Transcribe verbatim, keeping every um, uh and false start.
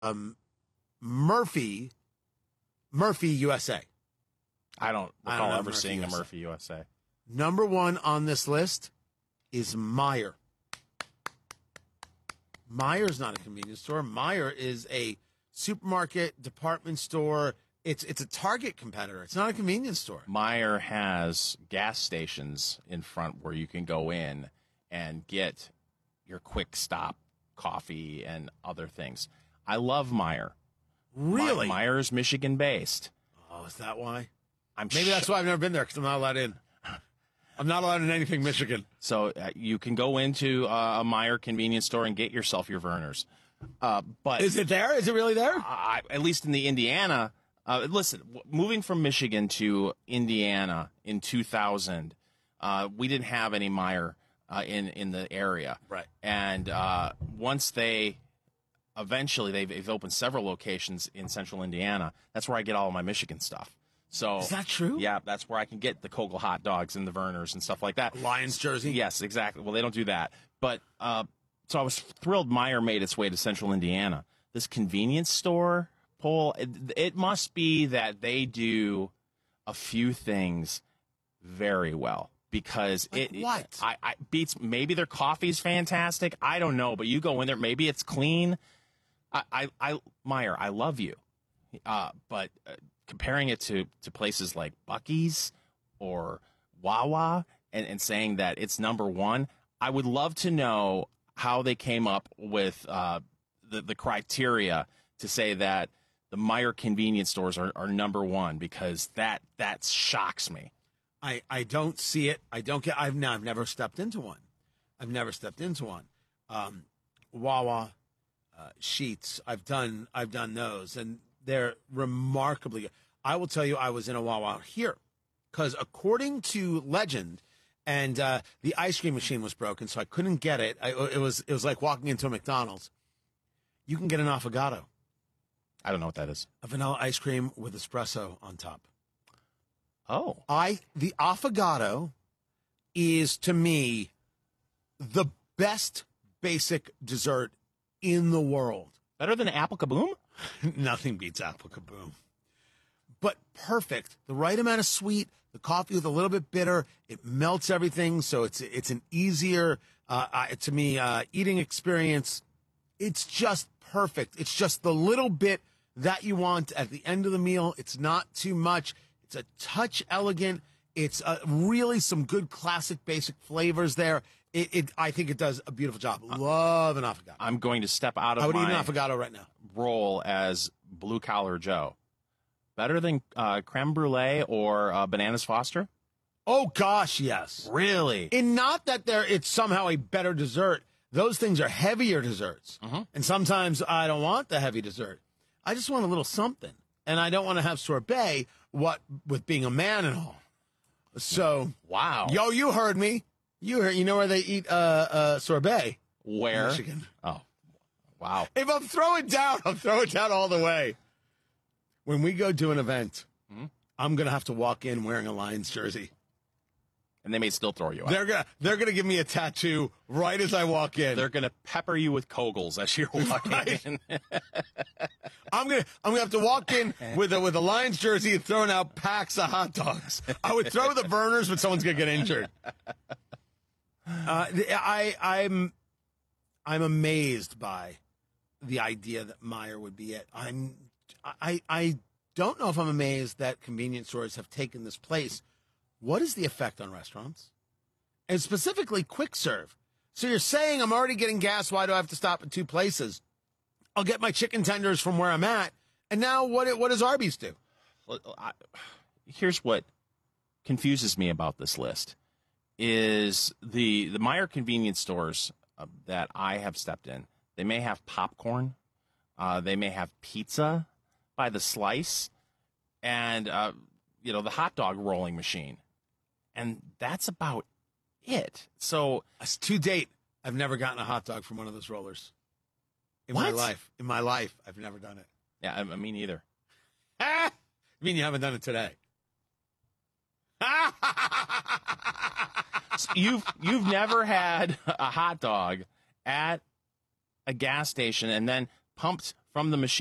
um, Murphy, Murphy U S A. I don't I recall don't know ever Murphy seeing U S A. a Murphy U S A. Number one on this list is Meijer. Meijer's not a convenience store. Meijer is a supermarket, department store. It's it's a Target competitor. It's not a convenience store. Meijer has gas stations in front where you can go in and get your quick stop coffee and other things. I love Meijer. Really? Me- Meijer's Michigan based. Oh, is that why? I'm Maybe sh- that's why I've never been there, because I'm not allowed in. I'm not allowed in anything Michigan. So uh, you can go into uh, a Meijer convenience store and get yourself your Vernors. Uh, but Is it there? Is it really there? I, at least in the Indiana, uh, listen, w- moving from Michigan to Indiana in two thousand, uh, we didn't have any Meijer uh, in, in the area. Right. And uh, once they, eventually, they've, they've opened several locations in central Indiana. That's where I get all of my Michigan stuff. So Is that true? Yeah, that's where I can get the Kogel hot dogs and the Vernors and stuff like that. Lions jersey? Yes, exactly. Well, they don't do that. But uh, so I was thrilled Meijer made its way to central Indiana. This convenience store, Paul, it, it must be that they do a few things very well. Because Like it what? I, I beats maybe their coffee's fantastic. I don't know, but you go in there, maybe it's clean. I, I, I Meijer, I love you, uh, but uh, comparing it to to places like Buc-ee's or Wawa and, and saying that it's number one, I would love to know how they came up with uh, the the criteria to say that the Meijer convenience stores are, are number one, because that that shocks me. I, I don't see it. I don't get. I've now. I've never stepped into one. I've never stepped into one. Um, Wawa, uh, Sheets. I've done. I've done those, and they're remarkably good. I will tell you, I was in a Wawa here because, according to legend, and uh, the ice cream machine was broken, so I couldn't get it. I, it was. It was like walking into a McDonald's. You can get an affogato, I don't know what that is. a vanilla ice cream with espresso on top. Oh, I the affogato is, to me, the best basic dessert in the world. better than Apple Kaboom? Nothing beats apple kaboom. But perfect. The right amount of sweet, the coffee with a little bit bitter. It melts everything, so it's it's an easier, uh, uh, to me, uh, eating experience. It's just perfect. It's just the little bit that you want at the end of the meal. It's not too much. It's a touch elegant. It's uh, really some good classic basic flavors there. It, it, I think it does a beautiful job. Love an affogato. I'm going to step out of I would eat my an affogato right now. role as blue collar Joe. Better than uh, creme brulee or uh, bananas Foster? Oh gosh, yes. Really? And not that they're it's somehow a better dessert. Those things are heavier desserts. Mhm. And sometimes I don't want the heavy dessert. I just want a little something. And I don't want to have sorbet, what with being a man and all. So, Wow. yo, you heard me. You heard, you know where they eat uh, uh, sorbet? Where? Michigan. Oh, wow. If I'm throwing down, I'm throwing down all the way. When we go do an event, Hmm? I'm going to have to walk in wearing a Lions jersey. And they may still throw you out. They're gonna they're gonna give me a tattoo right as I walk in. They're going to pepper you with Kogels as you're walking Right. in. I'm gonna I'm gonna have to walk in with a with a Lions jersey and throwing out packs of hot dogs. I would throw the burners, but someone's gonna get injured. Uh, the- I I'm I'm amazed by the idea that Meijer would be it. I'm I I don't know if I'm amazed that convenience stores have taken this place. What is the effect on restaurants? And specifically quick serve. So you're saying I'm already getting gas, why do I have to stop at two places? I'll get my chicken tenders from where I'm at. And now what what does Arby's do? I, here's what confuses me about this list is the the Meijer convenience stores uh, that I have stepped in. They may have popcorn, uh, they may have pizza by the slice, and uh, you know the hot dog rolling machine, and that's about it. So As to date, I've never gotten a hot dog from one of those rollers. In my What? life. In my life, I've never done it. yeah, I, I mean neither. Ah! I mean you haven't done it today. So you've you've never had a hot dog at a gas station and then pumped from the machine.